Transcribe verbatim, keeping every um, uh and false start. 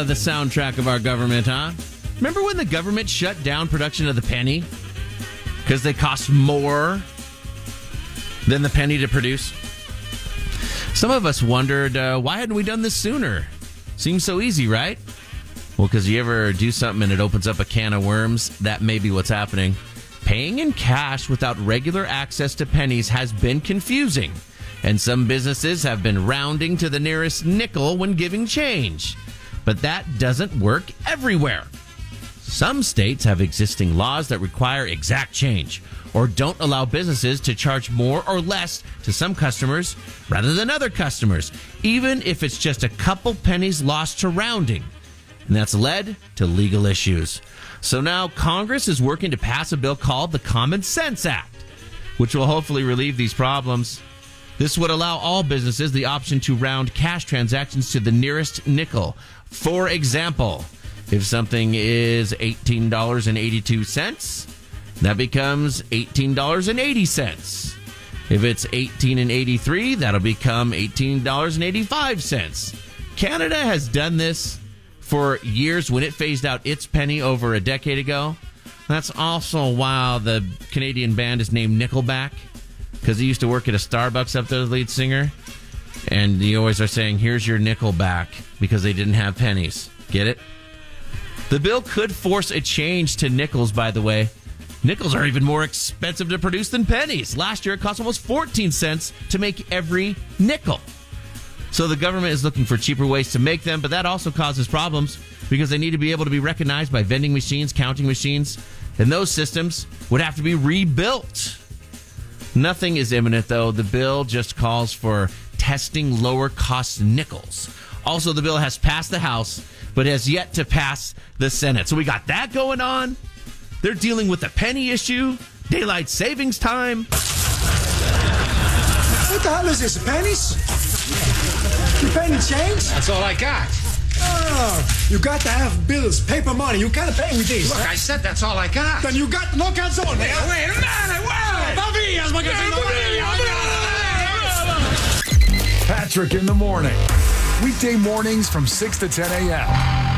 uh, the soundtrack of our government, huh? Remember when the government shut down production of the penny? Because they cost more than the penny to produce? Some of us wondered, uh, why hadn't we done this sooner? Seems so easy, right? Well, because you ever do something and it opens up a can of worms, that may be what's happening. Paying in cash without regular access to pennies has been confusing, and some businesses have been rounding to the nearest nickel when giving change. But that doesn't work everywhere. Some states have existing laws that require exact change, or don't allow businesses to charge more or less to some customers rather than other customers, even if it's just a couple pennies lost to rounding. And that's led to legal issues. So now Congress is working to pass a bill called the Common Sense Act, which will hopefully relieve these problems. This would allow all businesses the option to round cash transactions to the nearest nickel. For example, if something is eighteen dollars and eighty-two cents, that becomes eighteen dollars and eighty cents. If it's eighteen dollars and eighty-three cents, that'll become eighteen dollars and eighty-five cents. Canada has done this for years when it phased out its penny over a decade ago. That's also why the Canadian band is named Nickelback, because he used to work at a Starbucks up there, the lead singer. And you always are saying, here's your nickel back, because they didn't have pennies. Get it? The bill could force a change to nickels, by the way. Nickels are even more expensive to produce than pennies. Last year, it cost almost fourteen cents to make every nickel. So the government is looking for cheaper ways to make them, but that also causes problems because they need to be able to be recognized by vending machines, counting machines, and those systems would have to be rebuilt. Nothing is imminent, though. The bill just calls for testing lower-cost nickels. Also, the bill has passed the House, but has yet to pass the Senate. So we got that going on. They're dealing with the penny issue, daylight savings time. What the hell is this, pennies? You penny change? That's all I got. Oh, you got to have bills, paper money. You can't pay with these. Look, I said that's all I got. Then you got no calzone. Wait, wait a minute, wait! Patrick in the morning. Weekday mornings from six to ten a.m.